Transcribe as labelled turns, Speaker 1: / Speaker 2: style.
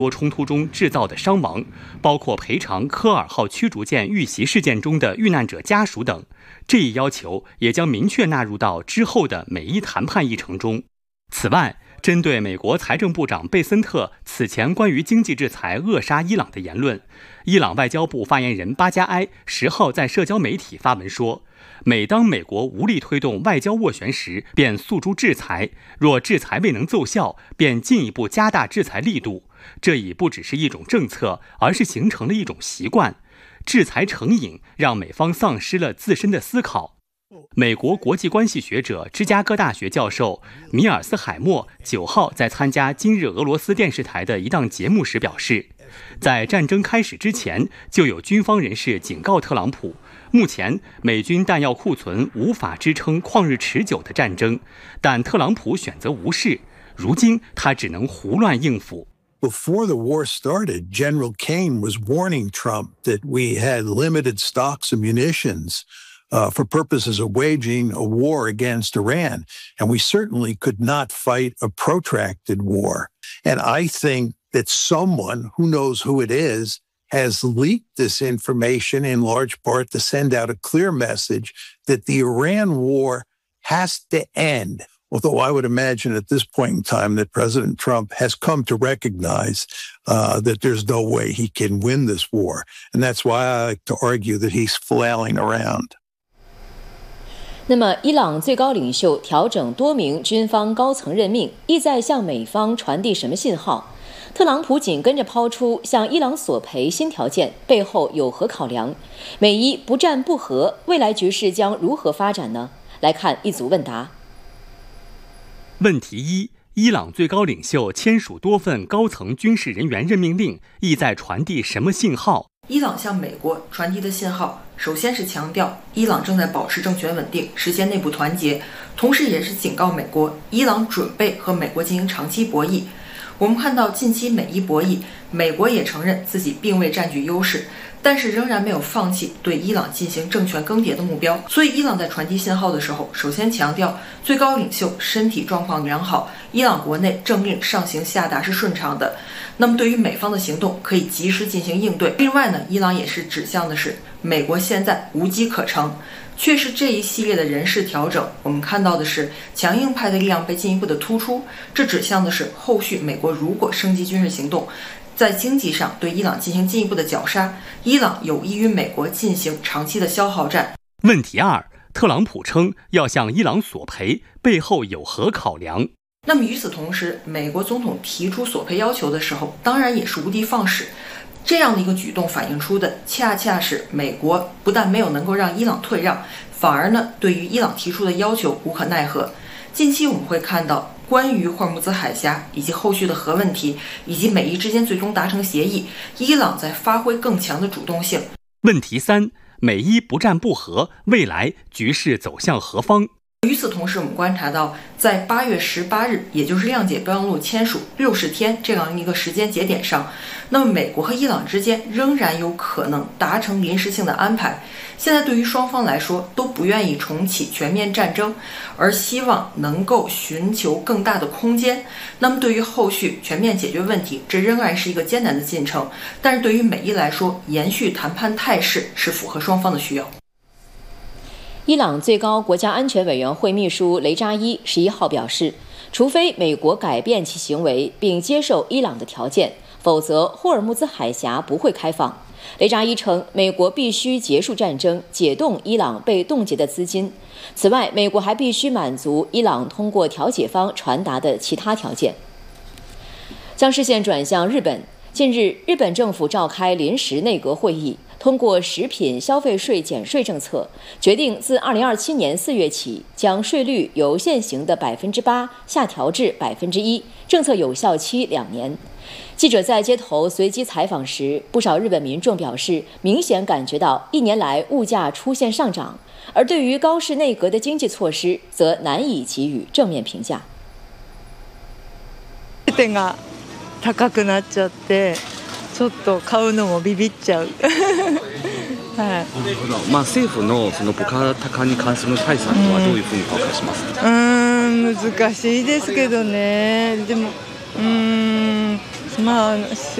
Speaker 1: 多冲突中制造的伤亡，包括赔偿科尔号驱逐舰遇袭事件中的遇难者家属等。这一要求也将明确纳入到之后的美伊谈判议程中。此外，针对美国财政部长贝森特此前关于经济制裁扼杀伊朗的言论，伊朗外交部发言人巴加埃10号在社交媒体发文说，每当美国无力推动外交斡旋时，便诉诸制裁；若制裁未能奏效，便进一步加大制裁力度。这已不只是一种政策，而是形成了一种习惯。制裁成瘾，让美方丧失了自身的思考。美国国际关系学者、芝加哥大学教授米尔斯海默9号在参加今日俄罗斯电视台的一档节目时表示，在战争开始之前，就有军方人士警告特朗普，目前美军弹药库存无法支撑旷日持久的战争，但特朗普选择无视，如今他只能胡乱应付。
Speaker 2: Before the war started, General Kane was warning Trump that we had limited stocks of munitions for purposes of waging a war against Iran, and we certainly could not fight a protracted war. And I think that someone, who knows who it is, has leaked this information in large part to send out a clear message that the Iran war has to end. Although I would imagine at this point in time that President Trump has come to recognize that there's no way he can win this war. And that's why I like to argue that he's flailing around.
Speaker 3: 那么，伊朗最高领袖调整多名军方高层任命，意在向美方传递什么信号？特朗普紧跟着抛出向伊朗索赔新条件，背后有何考量？美伊不战不和，未来局势将如何发展呢？来看一组问答。
Speaker 1: 问题一：伊朗最高领袖签署多份高层军事人员任命令，意在传递什么信号？
Speaker 4: 伊朗向美国传递的信号，首先是强调伊朗正在保持政权稳定，实现内部团结，同时也是警告美国，伊朗准备和美国进行长期博弈。我们看到近期美伊博弈，美国也承认自己并未占据优势，但是仍然没有放弃对伊朗进行政权更迭的目标。所以伊朗在传递信号的时候，首先强调最高领袖身体状况良好，伊朗国内政令上行下达是顺畅的，那么对于美方的行动可以及时进行应对。另外呢，伊朗也是指向的是美国现在无机可乘。却是这一系列的人事调整，我们看到的是强硬派的力量被进一步的突出，这指向的是后续美国如果升级军事行动，在经济上对伊朗进行进一步的绞杀，伊朗有益于美国进行长期的消耗战。
Speaker 1: 问题二：特朗普称要向伊朗索赔，背后有何考量？
Speaker 4: 那么与此同时，美国总统提出索赔要求的时候，当然也是无的放矢。这样的一个举动反映出的恰恰是美国不但没有能够让伊朗退让，反而呢对于伊朗提出的要求无可奈何。近期我们会看到关于霍尔木兹海峡以及后续的核问题，以及美伊之间最终达成协议，伊朗在发挥更强的主动性。
Speaker 1: 问题三：美伊不战不和，未来局势走向何方？
Speaker 4: 与此同时，我们观察到，在8月18日，也就是谅解备忘录签署60天这样一个时间节点上，那么美国和伊朗之间仍然有可能达成临时性的安排。现在对于双方来说都不愿意重启全面战争，而希望能够寻求更大的空间。那么对于后续全面解决问题，这仍然是一个艰难的进程。但是对于美伊来说，延续谈判态势是符合双方的需要。
Speaker 3: 伊朗最高国家安全委员会秘书雷扎伊11号表示，除非美国改变其行为并接受伊朗的条件，否则霍尔木兹海峡不会开放。雷扎伊称，美国必须结束战争，解冻伊朗被冻结的资金。此外，美国还必须满足伊朗通过调解方传达的其他条件。将视线转向日本，近日，日本政府召开临时内阁会议，通过食品消费税减税政策，决定自2027年4月起，将税率由现行的8%下调至1%，政策有效期2年。记者在街头随机采访时，不少日本民众表示，明显感觉到1年来物价出现上涨，而对于高市内阁的经济措施，则难以给予正面评价。
Speaker 5: 点が高くなっちゃって。ちょっと買うのもビビっちゃうはい、
Speaker 6: 政府のその物価高に関する対策はどういうふうに評価しますか？
Speaker 5: 難しいですけどね。でもまあ